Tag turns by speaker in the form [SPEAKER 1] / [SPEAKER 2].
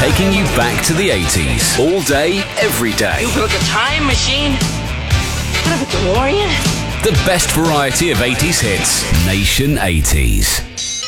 [SPEAKER 1] taking you back to the 80s. All day, every day.
[SPEAKER 2] You built a time machine? What if it's a DeLorean?
[SPEAKER 1] The best variety of 80s hits. Nation 80s.